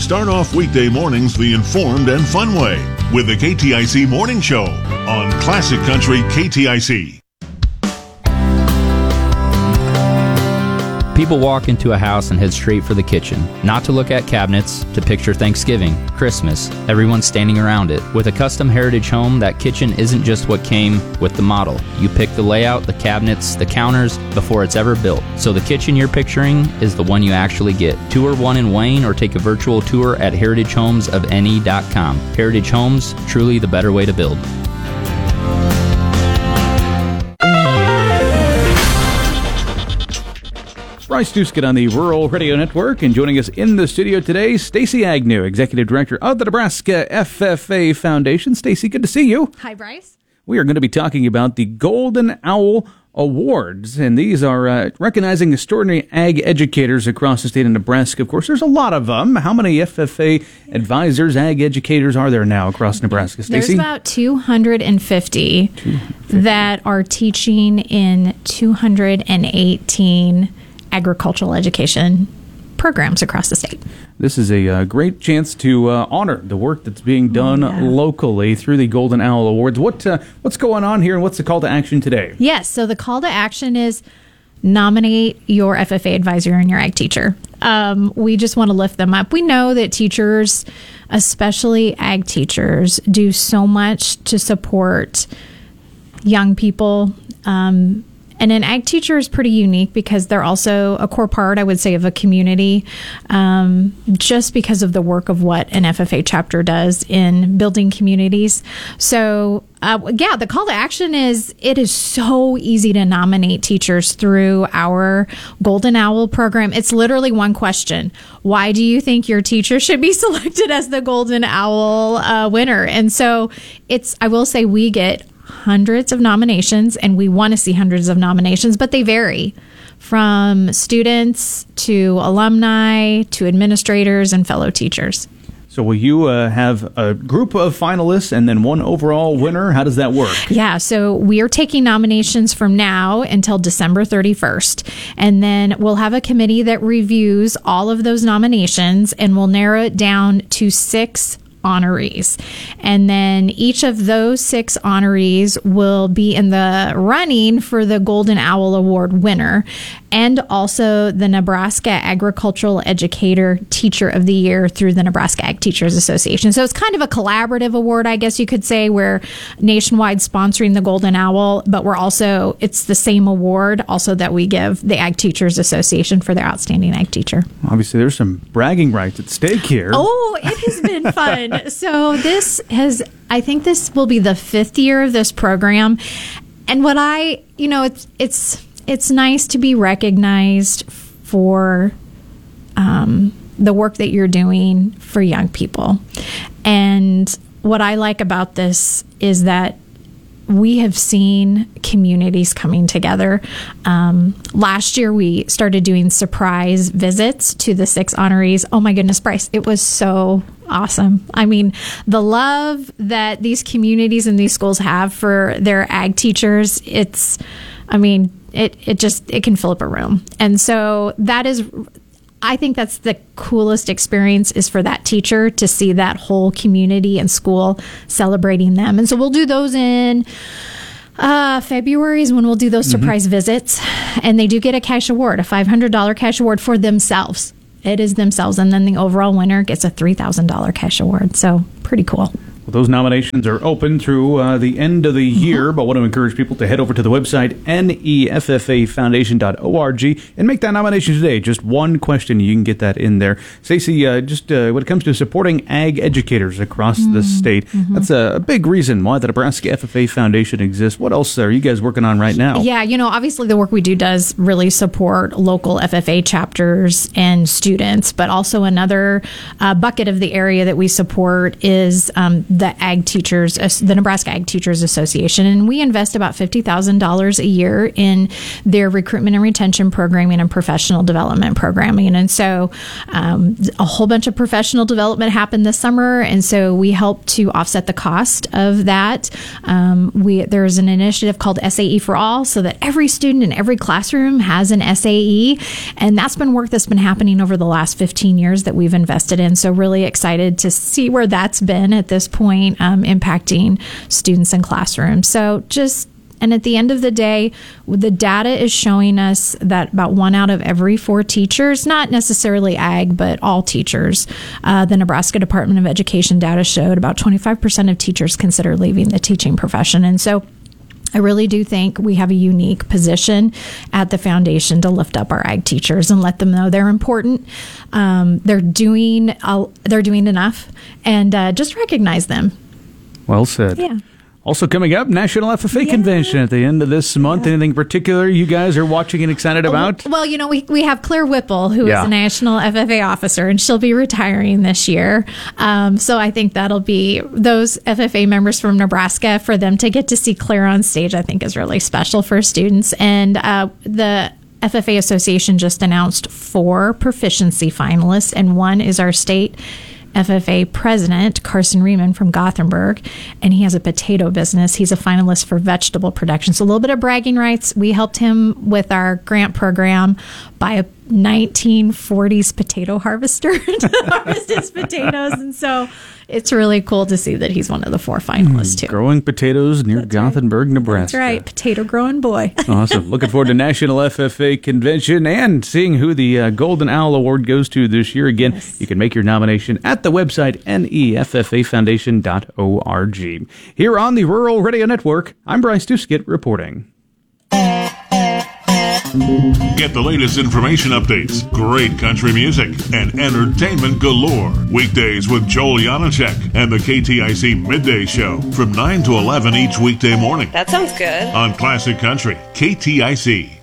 Start off weekday mornings the informed and fun way with the KTIC Morning Show on Classic Country KTIC. People walk into a house and head straight for the kitchen, not to look at cabinets, to picture Thanksgiving, Christmas, everyone standing around it. With a custom Heritage home, that kitchen isn't just what came with the model. You pick the layout, the cabinets, the counters before it's ever built. So the kitchen you're picturing is the one you actually get. Tour one in Wayne or take a virtual tour at heritagehomesofne.com. Heritage Homes, truly the better way to build. Bryce Duskin on the Rural Radio Network, and joining us in the studio today, Stacey Agnew, Executive Director of the Nebraska FFA Foundation. Stacey, good to see you. Hi, Bryce. We are going to be talking about the Golden Owl Awards, and these are recognizing extraordinary ag educators across the state of Nebraska. Of course, there's a lot of them. How many FFA advisors, ag educators are there now across Nebraska, Stacey? There's about 250 that are teaching in 218 agricultural education programs across the state. This is a great chance to honor the work that's being done locally through the Golden Owl Awards. What's going on here, and what's the call to action today? Yes, so the call to action is nominate your FFA advisor and your ag teacher. We just want to lift them up. We know that teachers, especially ag teachers, do so much to support young people. And an ag teacher is pretty unique because they're also a core part, I would say, of a community, just because of the work of what an FFA chapter does in building communities. So, the call to action is, it is so easy to nominate teachers through our Golden Owl program. It's literally one question. Why do you think your teacher should be selected as the Golden Owl winner? And so I will say we get hundreds of nominations, and we want to see hundreds of nominations, but they vary from students to alumni to administrators and fellow teachers. So will you have a group of finalists and then one overall winner? How does that work? Yeah, so we are taking nominations from now until December 31st. And then we'll have a committee that reviews all of those nominations, and we'll narrow it down to 6 honorees. And then each of those 6 honorees will be in the running for the Golden Owl Award winner, and also the Nebraska Agricultural Educator Teacher of the Year through the Nebraska Ag Teachers Association. So it's kind of a collaborative award, I guess you could say. We're nationwide sponsoring the Golden Owl, but it's the same award also that we give the Ag Teachers Association for their outstanding ag teacher. Obviously, there's some bragging rights at stake here. Oh, it has been fun. So I think this will be the 5th year of this program. And it's nice to be recognized for the work that you're doing for young people. And what I like about this is that we have seen communities coming together. Last year, we started doing surprise visits to the 6 honorees. Oh my goodness, Bryce, it was so awesome. I mean, the love that these communities and these schools have for their ag teachers, it can fill up a room. And so I think that's the coolest experience, is for that teacher to see that whole community and school celebrating them. And so we'll do those in February is when we'll do those surprise visits. And they do get a cash award, a $500 cash award for themselves. It is themselves. And then the overall winner gets a $3,000 cash award. So pretty cool. Well, those nominations are open through the end of the year, but I want to encourage people to head over to the website, neffafoundation.org, and make that nomination today. Just one question, you can get that in there. Stacey, just when it comes to supporting ag educators across the state, that's a big reason why the Nebraska FFA Foundation exists. What else are you guys working on right now? Yeah, obviously the work we do does really support local FFA chapters and students, but also another bucket of the area that we support is the Ag Teachers, the Nebraska Ag Teachers Association, and we invest about $50,000 a year in their recruitment and retention programming and professional development programming. And so a whole bunch of professional development happened this summer, and so we help to offset the cost of that. There's an initiative called SAE for All, so that every student in every classroom has an SAE, and that's been work that's been happening over the last 15 years that we've invested in. So really excited to see where that's been at this point, impacting students in classrooms. And at the end of the day, the data is showing us that about 1 out of every 4 teachers, not necessarily ag, but all teachers, the Nebraska Department of Education data showed about 25% of teachers consider leaving the teaching profession. And so I really do think we have a unique position at the foundation to lift up our ag teachers and let them know they're important. They're doing enough, and just recognize them. Well said. Yeah. Also coming up, National FFA Convention at the end of this month. Anything particular you guys are watching and excited about? Well, we have Claire Whipple, who is a National FFA officer, and she'll be retiring this year. So I think that'll be those FFA members from Nebraska, for them to get to see Claire on stage, I think is really special for students. And the FFA Association just announced 4 proficiency finalists, and one is our state FFA president, Carson Riemann from Gothenburg, and he has a potato business. He's a finalist for vegetable production. So a little bit of bragging rights. We helped him with our grant program buy a 1940s potato harvester to harvest his potatoes. And so it's really cool to see that he's one of the 4 finalists, too. Growing potatoes near Gothenburg, Nebraska. That's right. Potato growing boy. Awesome. Looking forward to National FFA Convention and seeing who the Golden Owl Award goes to this year. Again, you can make your nomination at the website neffafoundation.org. Here on the Rural Radio Network, I'm Bryce Duskett reporting. Get the latest information updates, great country music, and entertainment galore. Weekdays with Joel Janacek and the KTIC Midday Show from 9 to 11 each weekday morning. That sounds good. On Classic Country, KTIC.